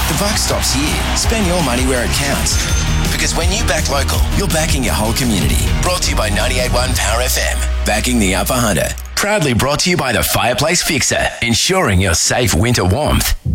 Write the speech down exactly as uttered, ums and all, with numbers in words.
The buck stops here. Spend your money where it counts. Because when you back local, you're backing your whole community. Brought to you by ninety-eight point one Power F M. Backing the Upper Hunter. Proudly brought to you by the Fireplace Fixer. Ensuring your safe winter warmth.